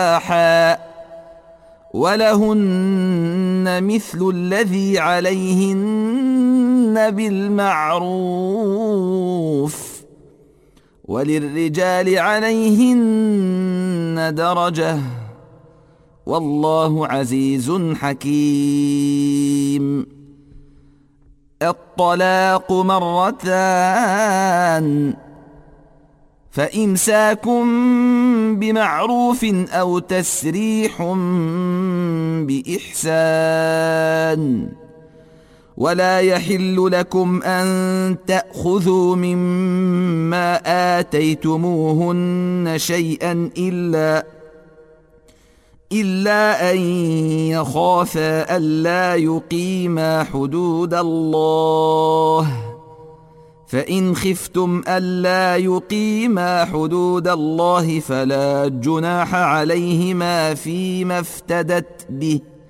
ولهن مثل الذي عليهن بالمعروف وللرجال عليهن درجة والله عزيز حكيم. الطلاق مرتان، فإمساكم بمعروف أو تسريح بإحسان. ولا يحل لكم أن تأخذوا مما آتيتموهن شيئا إلا أن يخافا ألا يقيما حدود الله، فإن خفتم ألا يقيما حدود الله فلا جناح عليهما فيما افتدت به،